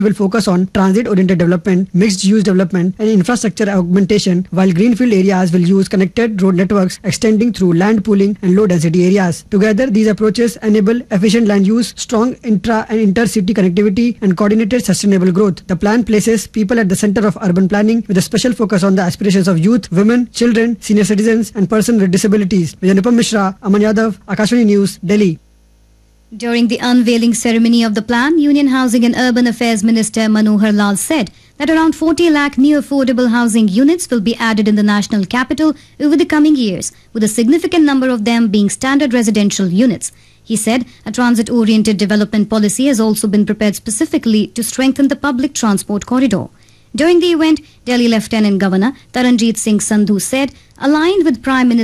will focus on transit-oriented development, mixed-use development, and infrastructure augmentation, while greenfield areas will use connected road networks extending through land pooling and low-density areas. Together, these approaches enable efficient land use, strong intra- and intercity connectivity, and coordinated sustainable growth. The plan places people at the center of urban planning with a special focus on the aspirations of youth, women, children, senior citizens, and persons with disabilities. With Anupam Mishra, Aman Yadav, Akashvani News, Delhi. During the unveiling ceremony of the plan, Union Housing and Urban Affairs Minister Manohar Lal said that around 40 lakh new affordable housing units will be added in the national capital over the coming years, with a significant number of them being standard residential units. He said a transit-oriented development policy has also been prepared specifically to strengthen the public transport corridor. During the event, Delhi Lieutenant Governor Taranjeet Singh Sandhu said, aligned with Prime Minister